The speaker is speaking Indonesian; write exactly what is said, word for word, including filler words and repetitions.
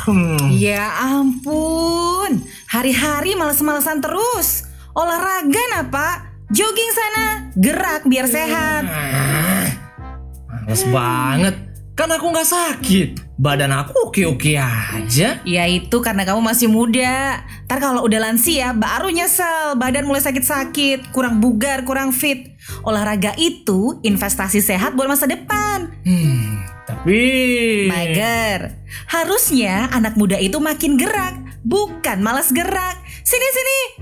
Hmm. Ya ampun, hari-hari males-malesan terus. Olahraga nah Pak, jogging sana, gerak biar sehat. Males banget, kan aku gak sakit. Badan aku oke-oke aja. Ya itu karena kamu masih muda. Ntar kalau udah lansia baru nyesel, badan mulai sakit-sakit, kurang bugar, kurang fit. Olahraga itu investasi sehat buat masa depan. Hmm, tapi... Mager, harusnya anak muda itu makin gerak, bukan malas gerak. Sini-sini,